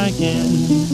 again.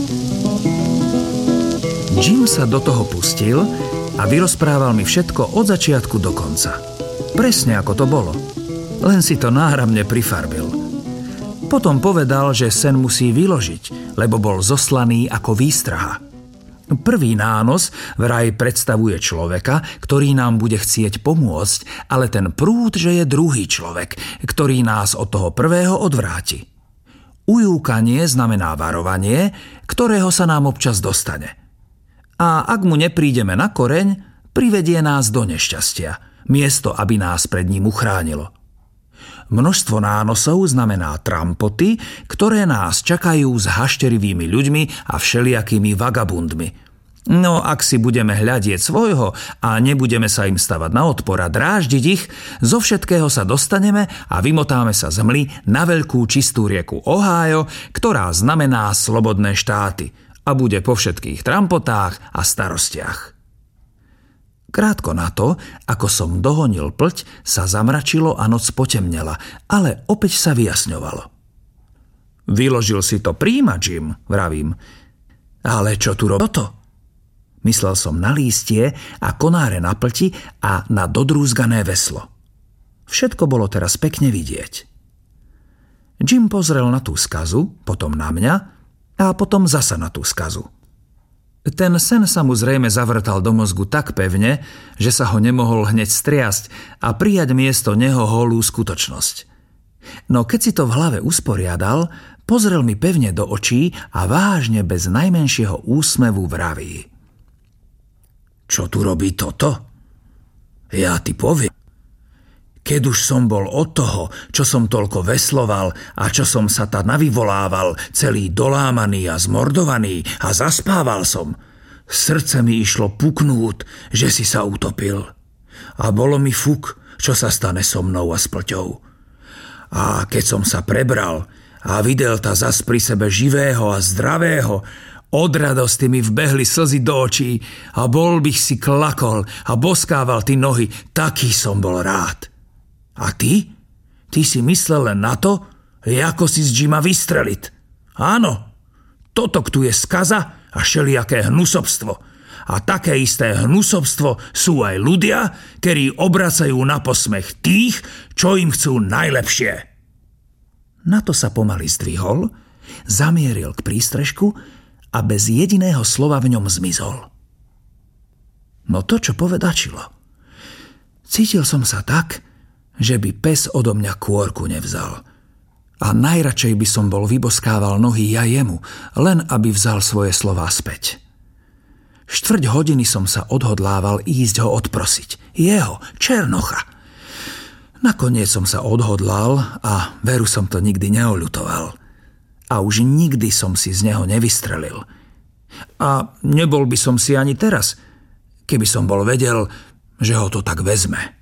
Jim sa do toho pustil a vyrozprával mi všetko od začiatku do konca. Presne ako to bolo. Len si to náramne prifarbil. Potom povedal, že sen musí vyložiť, lebo bol zoslaný ako výstraha. Prvý nános vraj predstavuje človeka, ktorý nám bude chcieť pomôcť, ale ten prúd, že je druhý človek, ktorý nás od toho prvého odvráti. Ujúkanie znamená varovanie, ktorého sa nám občas dostane. A ak mu neprídeme na koreň, privedie nás do nešťastia, miesto, aby nás pred ním uchránilo. Množstvo nánosov znamená trampoty, ktoré nás čakajú s hašterivými ľuďmi a všelijakými vagabundmi. No ak si budeme hľadieť svojho a nebudeme sa im stavať na odpor a dráždiť ich, zo všetkého sa dostaneme a vymotáme sa z hmly na veľkú čistú rieku Ohio, ktorá znamená slobodné štáty a bude po všetkých trampotách a starostiach. Krátko na to, ako som dohonil plť, sa zamračilo a noc potemnela, ale opäť sa vyjasňovalo. Vyložil si to príjma, Jim, vravím. Ale čo tu robí to? Myslel som na lístie a konáre na plti a na dodrúzgané veslo. Všetko bolo teraz pekne vidieť. Jim pozrel na tú skazu, potom na mňa a potom zasa na tú skazu. Ten sen sa mu zrejme zavrtal do mozgu tak pevne, že sa ho nemohol hneď striasť a prijať miesto neho holú skutočnosť. No keď si to v hlave usporiadal, pozrel mi pevne do očí a vážne bez najmenšieho úsmevu vraví. Čo tu robí toto? Ja ti poviem. Keď už som bol od toho, čo som toľko vesloval a čo som sa ta navyvolával, celý dolámaný a zmordovaný a zaspával som, srdce mi išlo puknúť, že si sa utopil. A bolo mi fuk, čo sa stane so mnou a s plťou. A keď som sa prebral a videl ta zas pri sebe živého a zdravého, od radosti mi vbehli slzy do očí a bol bych si klakol a boskával ty nohy, taký som bol rád. A ty? Ty si myslel len na to, ako si z Jima vystreliť. Áno, toto tu je skaza a všelijaké hnusobstvo. A také isté hnusobstvo sú aj ľudia, ktorí obracajú na posmech tých, čo im chcú najlepšie. Na to sa pomaly zdvihol, zamieril k prístrežku a bez jediného slova v ňom zmizol. No to, čo povedačilo. Cítil som sa tak, že by pes odo mňa kôrku nevzal. A najradšej by som bol vyboskával nohy ja jemu, len aby vzal svoje slová späť. 4 hodiny som sa odhodlával ísť ho odprosiť. Jeho, Černocha. Nakoniec som sa odhodlal a veru som to nikdy neoľutoval. A už nikdy som si z neho nevystrelil. A nebol by som si ani teraz, keby som bol vedel, že ho to tak vezme.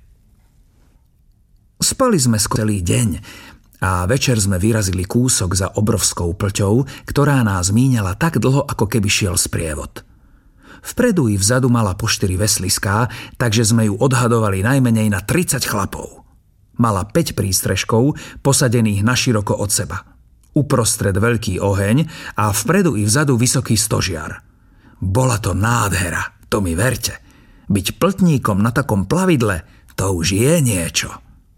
Spali sme celý deň a večer sme vyrazili kúsok za obrovskou plťou, ktorá nás míňala tak dlho, ako keby šiel sprievod. Vpredu i vzadu mala po 4 vesliská, takže sme ju odhadovali najmenej na 30 chlapov. Mala 5 prístrežkov, posadených naširoko od seba. Uprostred veľký oheň a vpredu i vzadu vysoký stožiar. Bola to nádhera, to mi verte. Byť pltníkom na takom plavidle, to už je niečo.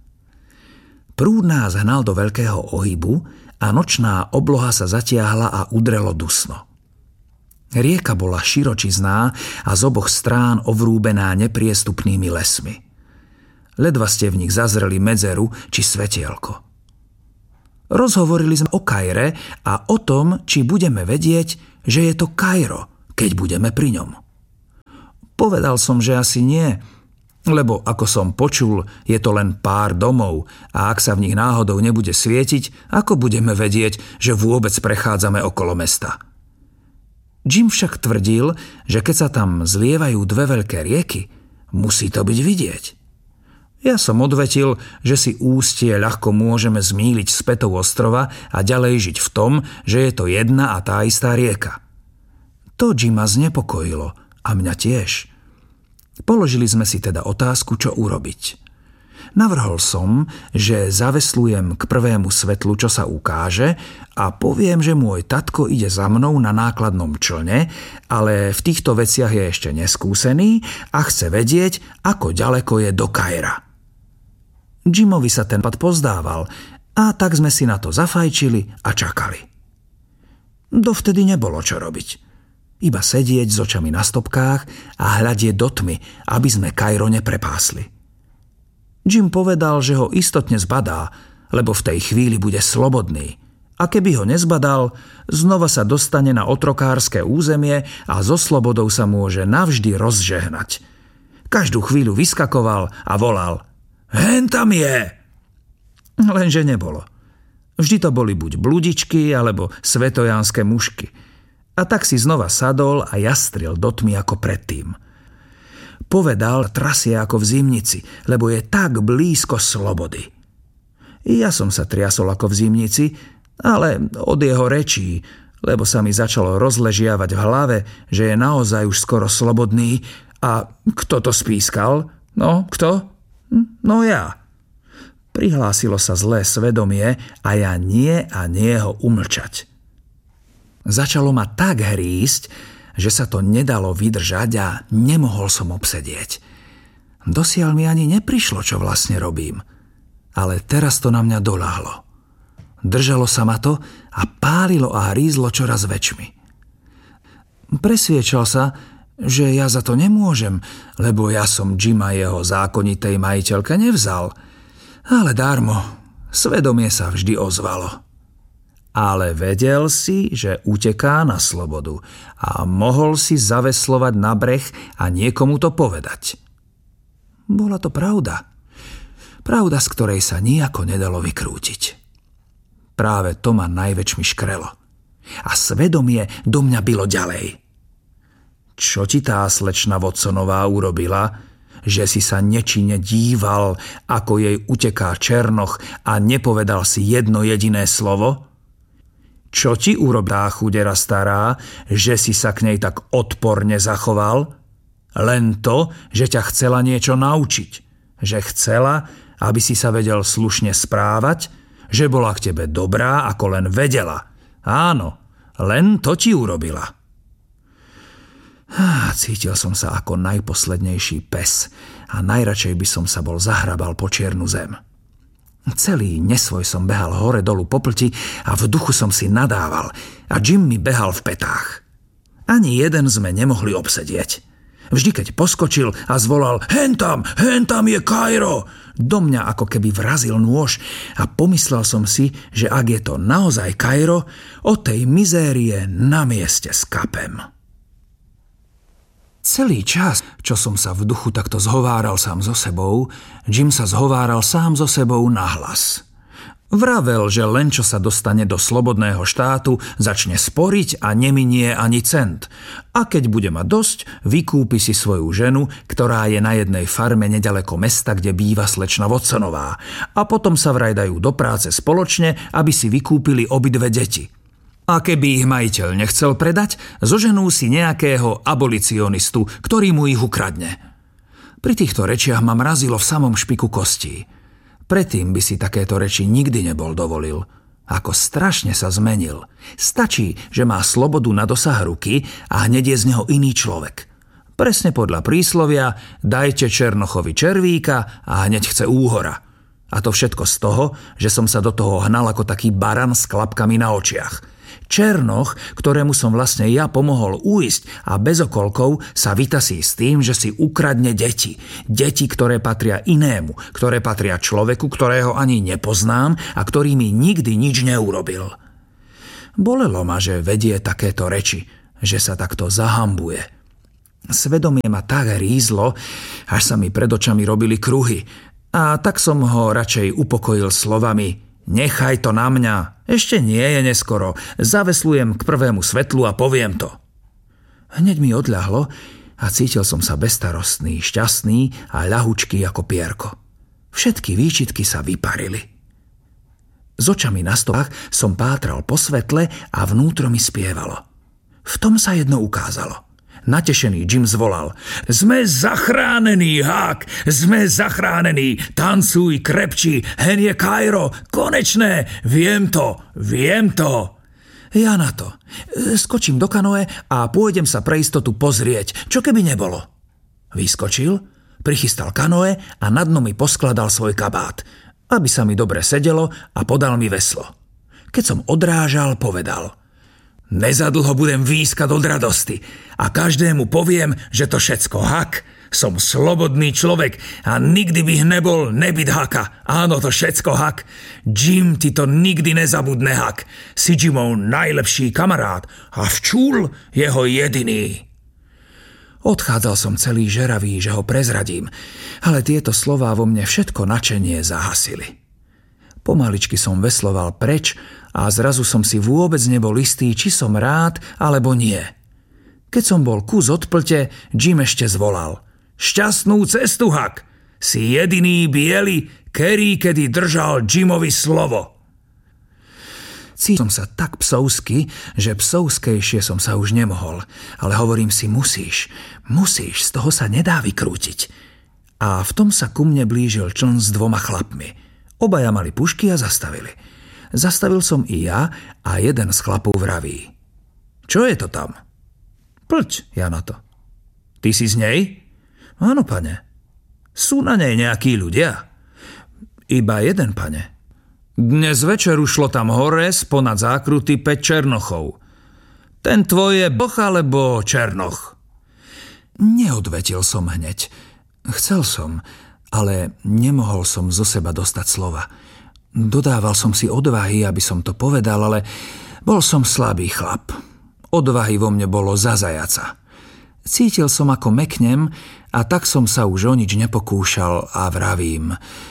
Prúd nás hnal do veľkého ohybu a nočná obloha sa zatiahla a udrelo dusno. Rieka bola širočizná a z oboch strán ovrúbená nepriestupnými lesmi. Ledva ste v nich zazreli medzeru či svetielko. Rozhovorili sme o Kaire a o tom, či budeme vedieť, že je to Kairo, keď budeme pri ňom. Povedal som, že asi nie, lebo ako som počul, je to len pár domov a ak sa v nich náhodou nebude svietiť, ako budeme vedieť, že vôbec prechádzame okolo mesta. Jim však tvrdil, že keď sa tam zlievajú 2 veľké rieky, musí to byť vidieť. Ja som odvetil, že si ústie ľahko môžeme zmýliť z pätou ostrova a ďalej žiť v tom, že je to jedna a tá istá rieka. To Jima znepokojilo a mňa tiež. Položili sme si teda otázku, čo urobiť. Navrhol som, že zaveslujem k prvému svetlu, čo sa ukáže, a poviem, že môj tatko ide za mnou na nákladnom člne, ale v týchto veciach je ešte neskúsený a chce vedieť, ako ďaleko je do Kaira. Jimovi sa ten pad pozdával a tak sme si na to zafajčili a čakali. Dovtedy nebolo čo robiť. Iba sedieť s očami na stopkách a hľadieť do tmy, aby sme Kairo neprepásli. Jim povedal, že ho istotne zbadá, lebo v tej chvíli bude slobodný. A keby ho nezbadal, znova sa dostane na otrokárske územie a so slobodou sa môže navždy rozžehnať. Každú chvíľu vyskakoval a volal: "Hen tam je!" Lenže nebolo. Vždy to boli buď bludičky, alebo svetojánske mušky. A tak si znova sadol a jastril do tmy ako predtým. Povedal, trasie ako v zimnici, lebo je tak blízko slobody. Ja som sa triasol ako v zimnici, ale od jeho rečí, lebo sa mi začalo rozležiavať v hlave, že je naozaj už skoro slobodný. A kto to spískal? No, kto? No ja. Prihlásilo sa zlé svedomie a ja nie ho umlčať. Začalo ma tak hrísť, že sa to nedalo vydržať a nemohol som obsedieť. Dosiaľ mi ani neprišlo, čo vlastne robím. Ale teraz to na mňa doľahlo. Držalo sa ma to a pálilo a hrízlo čoraz väčšmi. Presviečal sa, že ja za to nemôžem, lebo ja som Jima jeho zákonitej majiteľke nevzal. Ale darmo, svedomie sa vždy ozvalo. Ale vedel si, že uteká na slobodu a mohol si zaveslovať na breh a niekomu to povedať. Bola to pravda. Pravda, z ktorej sa nijako nedalo vykrútiť. Práve to ma najväčšmi škrelo. A svedomie do mňa bylo ďalej. Čo ti tá slečna Watsonová urobila, že si sa nečine díval, ako jej uteká Černoch a nepovedal si jedno jediné slovo? Čo ti urobila chudera stará, že si sa k nej tak odporne zachoval? Len to, že ťa chcela niečo naučiť. Že chcela, aby si sa vedel slušne správať, že bola k tebe dobrá, ako len vedela. Áno, len to ti urobila. Cítil som sa ako najposlednejší pes a najradšej by som sa bol zahrabal po čiernu zem. Celý nesvoj som behal hore dolu po plti a v duchu som si nadával a Jim mi behal v petách. Ani jeden sme nemohli obsedieť. Vždy, keď poskočil a zvolal hen tam je Kairo, do mňa ako keby vrazil nôž a pomyslel som si, že ak je to naozaj Kairo, od tej mizérie na mieste skapem. Celý čas, čo som sa v duchu takto zhováral sám so sebou, Jim sa zhováral sám so sebou nahlas. Vravel, že len čo sa dostane do slobodného štátu, začne sporiť a neminie ani cent. A keď bude mať dosť, vykúpi si svoju ženu, ktorá je na jednej farme nedaleko mesta, kde býva slečna Watsonová. A potom sa vraj dajú do práce spoločne, aby si vykúpili obidve deti. A keby ich majiteľ nechcel predať, zoženú si nejakého abolicionistu, ktorý mu ich ukradne. Pri týchto rečiach ma mrazilo v samom špiku kostí. Predtým by si takéto reči nikdy nebol dovolil. Ako strašne sa zmenil. Stačí, že má slobodu na dosah ruky a hneď je z neho iný človek. Presne podľa príslovia dajte Černochovi červíka a hneď chce úhora. A to všetko z toho, že som sa do toho hnal ako taký baran s klapkami na očiach. Černoch, ktorému som vlastne ja pomohol uísť a bez okolkov sa vytasí s tým, že si ukradne deti. Deti, ktoré patria inému, ktoré patria človeku, ktorého ani nepoznám a ktorý mi nikdy nič neurobil. Bolelo ma, že vedie takéto reči, že sa takto zahambuje. Svedomie ma tak rízlo, až sa mi pred očami robili kruhy. A tak som ho radšej upokojil slovami: nechaj to na mňa, ešte nie je neskoro, zaveslujem k prvému svetlu a poviem to. Hneď mi odľahlo a cítil som sa bezstarostný, šťastný a ľahučký ako pierko. Všetky výčitky sa vyparili. S očami na stopách som pátral po svetle a vnútro mi spievalo. V tom sa jedno ukázalo. Natešený Jim zvolal: Sme zachránení, Huck! Sme zachránení! Tancuj, krepči, hen je Kairo! Konečné! Viem to! Ja na to. Skočím do kanoe a pôjdem sa pre istotu pozrieť, čo keby nebolo. Vyskočil, prichystal kanoe a na dno mi poskladal svoj kabát, aby sa mi dobre sedelo, a podal mi veslo. Keď som odrážal, povedal: Nezadlho budem výskať od radosti a každému poviem, že to všetko Huck. Som slobodný človek a nikdy bych nebol nebyť Hucka. Áno, to všetko Huck. Jim ti to nikdy nezabudne, Huck. Si Jimov najlepší kamarát a včúl jeho jediný. Odchádzal som celý žeravý, že ho prezradím, ale tieto slová vo mne všetko nadšenie zahasili. Pomaličky som vesloval preč a zrazu som si vôbec nebol istý, či som rád, alebo nie. Keď som bol kus od plte, Jim ešte zvolal: Šťastnú cestu, Huck! Si jediný biely, ktorý kedy držal Jimovi slovo. Cítil som sa tak psovsky, že psovskejšie som sa už nemohol, ale hovorím si: musíš, z toho sa nedá vykrútiť. A v tom sa ku mne blížil čln s 2 chlapmi. Obaja mali pušky a zastavili. Zastavil som i ja a jeden z chlapov vraví: Čo je to tam? Plť, ja na to. Ty si z nej? Áno, pane. Sú na nej nejakí ľudia? Iba jeden, pane. Dnes večer ušlo tam hore sponad zákruty 5 černochov. Ten tvoj je boh alebo černoch? Neodvetil som hneď. Chcel som, ale nemohol som zo seba dostať slova. Dodával som si odvahy, aby som to povedal, ale bol som slabý chlap. Odvahy vo mne bolo za zajaca. Cítil som, ako meknem, a tak som sa už o nič nepokúšal a vravím: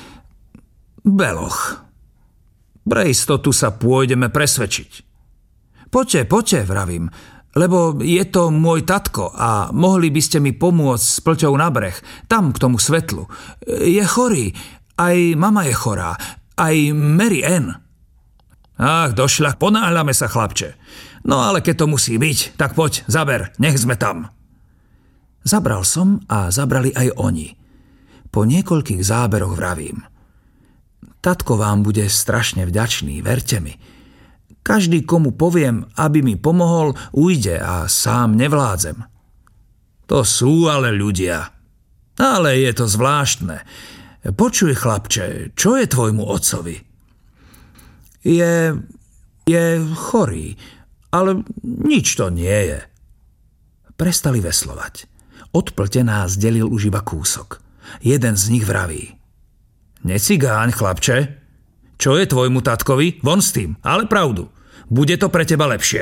Beloch, pre istotu sa pôjdeme presvedčiť. Poďte, vravím, lebo je to môj tatko a mohli by ste mi pomôcť s plťou na breh, tam k tomu svetlu. Je chorý, aj mama je chorá, aj Mary Ann. Ach, došľak, ponáhľame sa, chlapče. No ale keď to musí byť, tak poď, zaber, nech sme tam. Zabral som a zabrali aj oni. Po niekoľkých záberoch vravím: Tatko vám bude strašne vďačný, verte mi. Každý, komu poviem, aby mi pomohol, ujde a sám nevládzem. To sú ale ľudia. Ale je to zvláštne. Počuj, chlapče, čo je tvojmu otcovi? Je chorý, ale nič to nie je. Prestali veslovať. Od plte nás delil už iba kúsok. Jeden z nich vraví: Necigáň, chlapče. Čo je tvojmu tatkovi? Von s tým, ale pravdu. Bude to pre teba lepšie.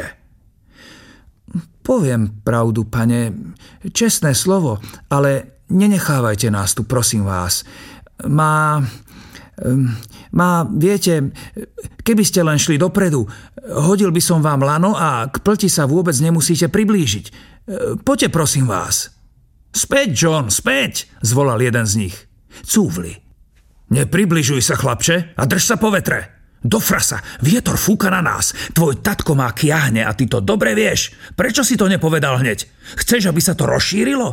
Poviem pravdu, pane. Čestné slovo, ale nenechávajte nás tu, prosím vás. Viete, keby ste len šli dopredu, hodil by som vám lano a k plti sa vôbec nemusíte priblížiť. Poďte, prosím vás. Späť, John, späť, zvolal jeden z nich. Cúvli. Nepribližuj sa, chlapče, a drž sa po vetre. Do frasa, vietor fúka na nás. Tvoj tatko má kiahne a ty to dobre vieš. Prečo si to nepovedal hneď? Chceš, aby sa to rozšírilo?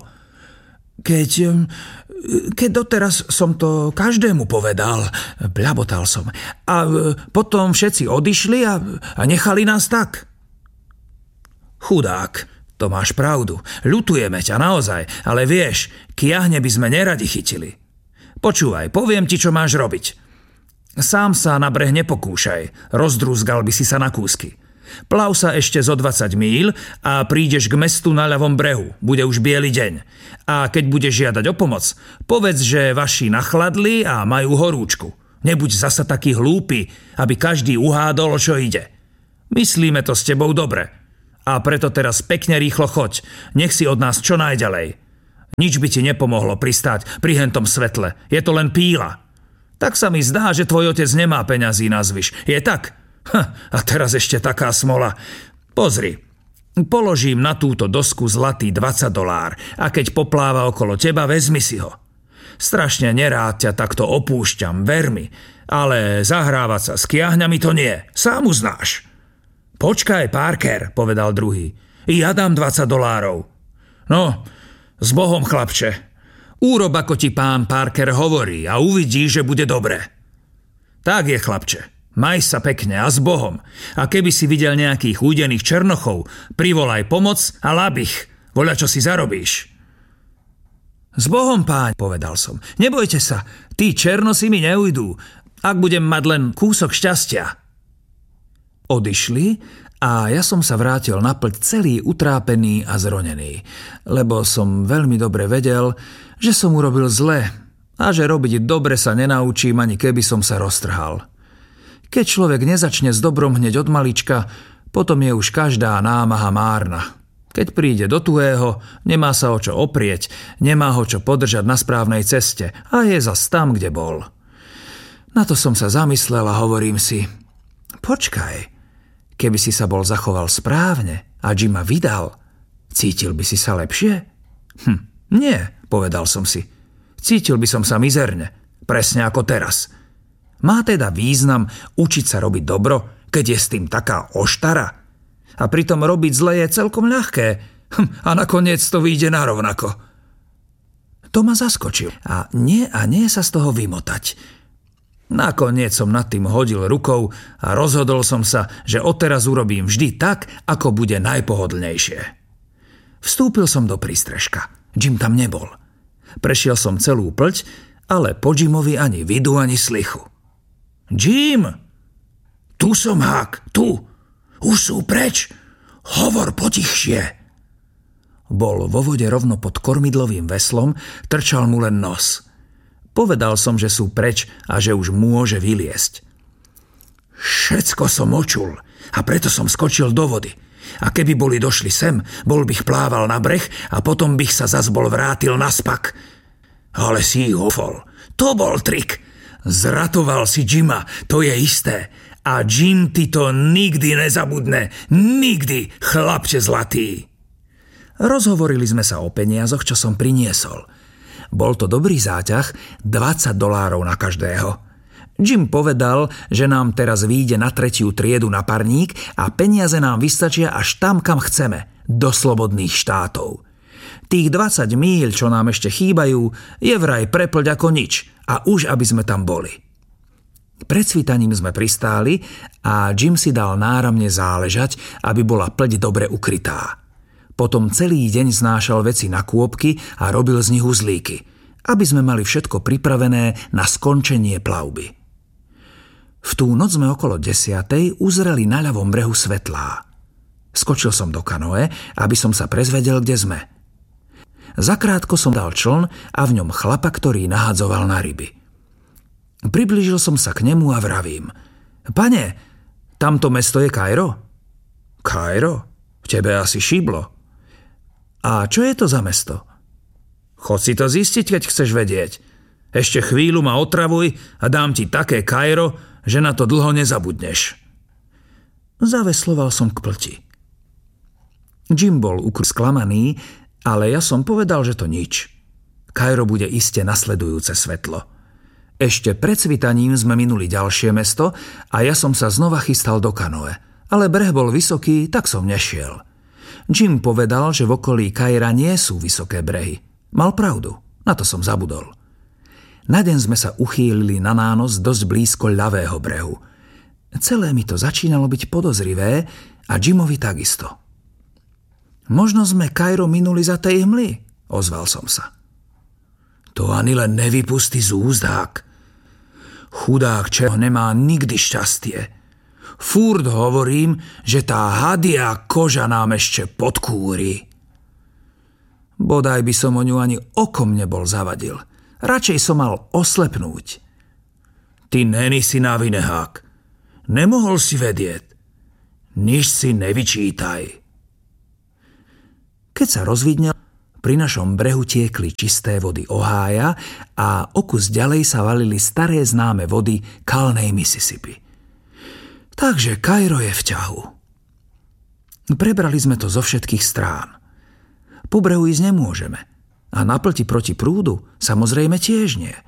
Keď doteraz som to každému povedal, bľabotal som. A potom všetci odišli a nechali nás tak. Chudák, to máš pravdu. Ľutujeme ťa naozaj, ale vieš, kiahne by sme neradi chytili. Počúvaj, poviem ti, čo máš robiť. Sám sa na breh nepokúšaj, rozdrúzgal by si sa na kúsky. Plav sa ešte zo 20 míľ a prídeš k mestu na ľavom brehu. Bude už biely deň. A keď budeš žiadať o pomoc, povedz, že vaši nachladli a majú horúčku. Nebuď zasa taký hlúpy, aby každý uhádol, o čo ide. Myslíme to s tebou dobre. A preto teraz pekne rýchlo choď. Nech si od nás čo najďalej. Nič by ti nepomohlo pristáť pri hentom svetle. Je to len píla. Tak sa mi zdá, že tvoj otec nemá peňazí na zvyš. Je tak? A teraz ešte taká smola. Pozri, položím na túto dosku zlatý $20 a keď popláva okolo teba, vezmi si ho. Strašne nerád ťa takto opúšťam, ver mi, ale zahrávať sa s kiahňami to nie. Sám uznáš. Počkaj, Parker, povedal druhý. Ja dám $20. No, s Bohom, chlapče. Urob, ako ti pán Parker hovorí a uvidíš, že bude dobre. Tak je, chlapče. Maj sa pekne a s Bohom. A keby si videl nejakých údených černochov, privolaj pomoc a labich. Voľa, čo si zarobíš. S Bohom, páň, povedal som. Nebojte sa, tí černosi mi neujdú, ak budem mať len kúsok šťastia. Odišli a ja som sa vrátil na plť celý utrápený a zronený, lebo som veľmi dobre vedel, že som urobil zle a že robiť dobre sa nenaučím, ani keby som sa roztrhal. Keď človek nezačne s dobrom hneď od malička, potom je už každá námaha márna. Keď príde do tuhého, nemá sa o čo oprieť, nemá ho čo podržať na správnej ceste a je zas tam, kde bol. Na to som sa zamyslel a hovorím si, počkaj, keby si sa bol zachoval správne a Jima vydal, cítil by si sa lepšie? Nie, povedal som si. Cítil by som sa mizerne, presne ako teraz. Má teda význam učiť sa robiť dobro, keď je s tým taká oštara? A pritom robiť zle je celkom ľahké. A nakoniec to vyjde narovnako. To ma zaskočil. A nie sa z toho vymotať. Nakoniec som nad tým hodil rukou a rozhodol som sa, že odteraz urobím vždy tak, ako bude najpohodlnejšie. Vstúpil som do prístrežka. Jim tam nebol. Prešiel som celú plť, ale po Jimovi ani vidu, ani slychu. Jim! Tu som, Huck, tu! Už sú preč! Hovor potichšie! Bol vo vode rovno pod kormidlovým veslom, trčal mu len nos. Povedal som, že sú preč a že už môže vyliesť. Všetko som očul a preto som skočil do vody. A keby boli došli sem, bol bych plával na breh a potom bych sa zas bol vrátil naspak. Ale si ich hofol. To bol trik. Zratoval si Jima, to je isté. A Jim ti to nikdy nezabudne. Nikdy, chlapče zlatý. Rozhovorili sme sa o peniazoch, čo som priniesol. Bol to dobrý záťah, $20 na každého. Jim povedal, že nám teraz vyjde na 3. triedu na parník a peniaze nám vystačia až tam, kam chceme, do slobodných štátov. Tých 20 míľ, čo nám ešte chýbajú, je vraj prepľť ako nič a už aby sme tam boli. Pred svitaním sme pristáli a Jim si dal náramne záležať, aby bola plť dobre ukrytá. Potom celý deň znášal veci na kôpky a robil z nich uzlíky, aby sme mali všetko pripravené na skončenie plavby. V tú noc sme okolo 10:00 uzreli na ľavom brehu svetlá. Skočil som do kanoe, aby som sa prezvedel, kde sme. Zakrátko som dal čln a v ňom chlapa, ktorý nahadzoval na ryby. Priblížil som sa k nemu a vravím. Pane, tamto mesto je Kairo? Kairo? Tebe asi šiblo. A čo je to za mesto? Chod si to zistiť, keď chceš vedieť. Ešte chvíľu ma otravuj a dám ti také Kairo, že na to dlho nezabudneš. Zavesloval som k plti. Jim bol sklamaný, ale ja som povedal, že to nič. Kairo bude iste nasledujúce svetlo. Ešte pred svitaním sme minuli ďalšie mesto a ja som sa znova chystal do kanoe, ale breh bol vysoký, tak som nešiel. Jim povedal, že v okolí Kaira nie sú vysoké brehy. Mal pravdu, na to som zabudol. Na deň sme sa uchýlili na nános dosť blízko ľavého brehu. Celé mi to začínalo byť podozrivé a Jimovi takisto. Možno sme Kairo minuli za tej hmly, ozval som sa. To ani len nevypustí z úst, Huck. Chudák čo nemá nikdy šťastie. Fúrt hovorím, že tá hadia koža nám ešte podkúri. Bodaj by som o ňu ani okom nebol zavadil. Radšej som mal oslepnúť. Ty není si na vine, Huck. Nemohol si vedieť. Nič si nevyčítaj. Keď sa rozvidnel, pri našom brehu tiekli čisté vody Ohája a o kus ďalej sa valili staré známe vody kalnej Mississippi. Takže Kairo je v ťahu. Prebrali sme to zo všetkých strán. Po brehu ísť nemôžeme a na plti proti prúdu samozrejme tiež nie.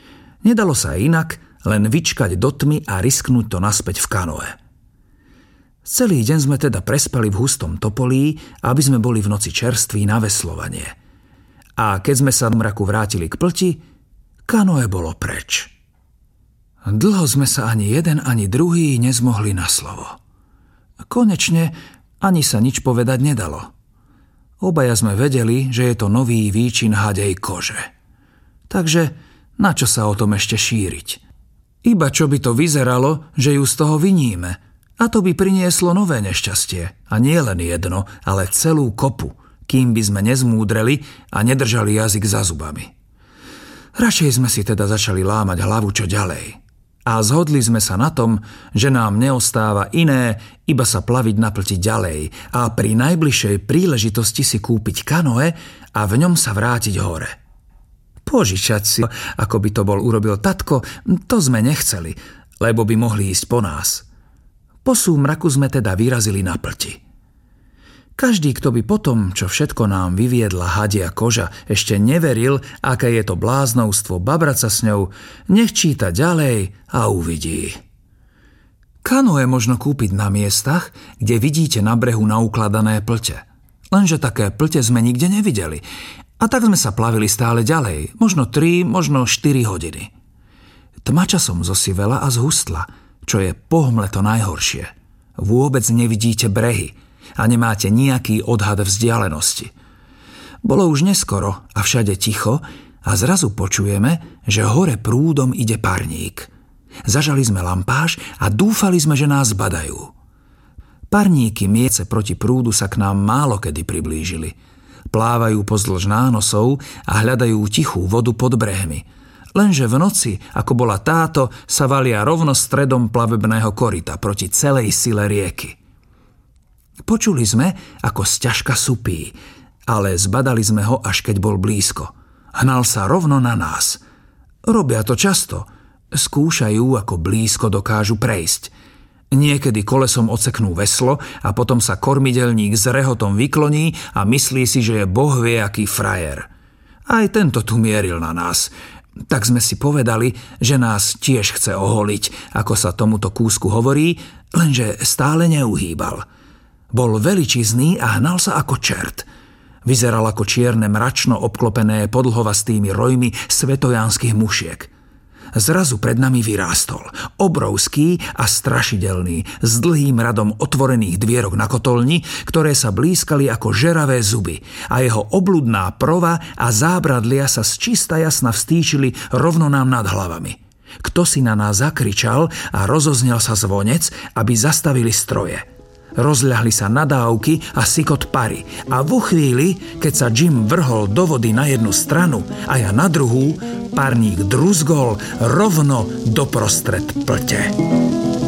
Nedalo sa inak, len vyčkať do tmy a risknúť to naspäť v kanoe. Celý deň sme teda prespali v hustom topolí, aby sme boli v noci čerství na veslovanie. A keď sme sa v mraku vrátili k plti, kanoe bolo preč. Dlho sme sa ani jeden, ani druhý nezmohli na slovo. Konečne ani sa nič povedať nedalo. Obaja sme vedeli, že je to nový výčin hadej kože. Takže na čo sa o tom ešte šíriť? Iba čo by to vyzeralo, že ju z toho viníme, a to by prinieslo nové nešťastie. A nie len jedno, ale celú kopu, kým by sme nezmúdreli a nedržali jazyk za zubami. Radšej sme si teda začali lámať hlavu čo ďalej. A zhodli sme sa na tom, že nám neostáva iné, iba sa plaviť na plti ďalej a pri najbližšej príležitosti si kúpiť kanoe a v ňom sa vrátiť hore. Požičať si, ako by to bol urobil tatko, to sme nechceli, lebo by mohli ísť po nás. Po súmraku sme teda vyrazili na plti. Každý, kto by potom, čo všetko nám vyviedla hadia koža, ešte neveril, aké je to bláznovstvo babrať sa s ňou, nech číta ďalej a uvidí. Kanoe možno kúpiť na miestach, kde vidíte na brehu naukladané plte. Lenže také plte sme nikde nevideli. A tak sme sa plavili stále ďalej, možno 3, možno 4 hodiny. Tma časom zosivela a zhustla, čo je po hmle to najhoršie. Vôbec nevidíte brehy a nemáte nejaký odhad vzdialenosti. Bolo už neskoro a všade ticho a zrazu počujeme, že hore prúdom ide parník. Zažali sme lampáš a dúfali sme, že nás badajú. Parníky miece proti prúdu sa k nám málo kedy priblížili. Plávajú pozdĺž nánosov a hľadajú tichú vodu pod brehmi. Lenže v noci, ako bola táto, sa valia rovno stredom plavebného koryta proti celej sile rieky. Počuli sme, ako sťažka supí, ale zbadali sme ho, až keď bol blízko. Hnal sa rovno na nás. Robia to často. Skúšajú, ako blízko dokážu prejsť. Niekedy kolesom odseknú veslo a potom sa kormidelník s rehotom vykloní a myslí si, že je boh vie aký frajer. Aj tento tu mieril na nás. Tak sme si povedali, že nás tiež chce oholiť, ako sa tomuto kúsku hovorí, lenže stále neuhýbal. Bol veličizný a hnal sa ako čert. Vyzeral ako čierne mračno obklopené podlhovastými rojmi svetojanských mušiek. Zrazu pred nami vyrástol, obrovský a strašidelný, s dlhým radom otvorených dvierok na kotolni, ktoré sa blízkali ako žeravé zuby, a jeho obludná prova a zábradlia sa z čista jasna vstýčili rovno nám nad hlavami. Kto si na nás zakričal a rozoznel sa zvonec, aby zastavili stroje. Rozľahli sa nadávky a sykot pary a vo chvíli, keď sa Jim vrhol do vody na jednu stranu a ja na druhú, parník druzgol rovno doprostred plte.